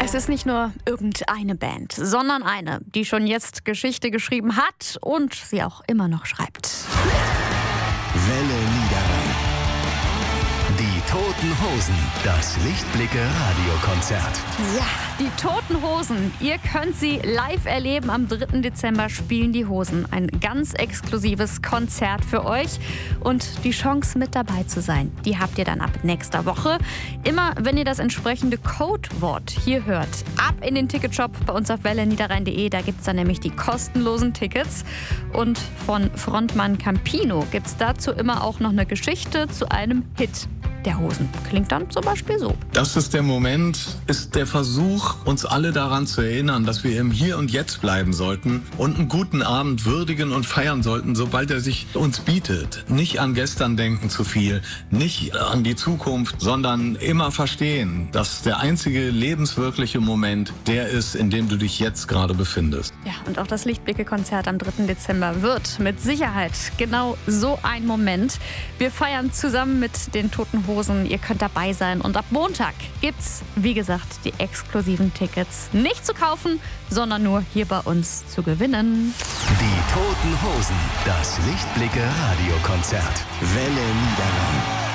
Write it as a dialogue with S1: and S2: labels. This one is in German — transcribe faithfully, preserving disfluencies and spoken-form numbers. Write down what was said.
S1: Es ist nicht nur irgendeine Band, sondern eine, die schon jetzt Geschichte geschrieben hat und sie auch immer noch schreibt.
S2: Welle Niederrhein. Die Toten Hosen, das Lichtblicke-Radiokonzert.
S1: Ja, die Toten Hosen. Ihr könnt sie live erleben. Am dritten Dezember spielen die Hosen. Ein ganz exklusives Konzert für euch. Und die Chance, mit dabei zu sein, die habt ihr dann ab nächster Woche. Immer, wenn ihr das entsprechende Codewort hier hört. Ab in den Ticketshop bei uns auf welle niederrhein punkt de. Da gibt es dann nämlich die kostenlosen Tickets. Und von Frontmann Campino gibt es dazu immer auch noch eine Geschichte zu einem Hit der Hosen. Klingt dann zum Beispiel so.
S3: Das ist der Moment, ist der Versuch, uns alle daran zu erinnern, dass wir im Hier und Jetzt bleiben sollten und einen guten Abend würdigen und feiern sollten, sobald er sich uns bietet. Nicht an gestern denken zu viel, nicht an die Zukunft, sondern immer verstehen, dass der einzige lebenswirkliche Moment der ist, in dem du dich jetzt gerade befindest.
S1: Ja, und auch das Lichtblicke-Konzert am dritten Dezember wird mit Sicherheit genau so ein Moment. Wir feiern zusammen mit den Toten Hosen. Ihr könnt dabei sein und ab Montag gibt's, wie gesagt, die exklusiven Tickets nicht zu kaufen, sondern nur hier bei uns zu gewinnen.
S2: Die Toten Hosen, das Lichtblicke-Radiokonzert. Welle Niederrhein.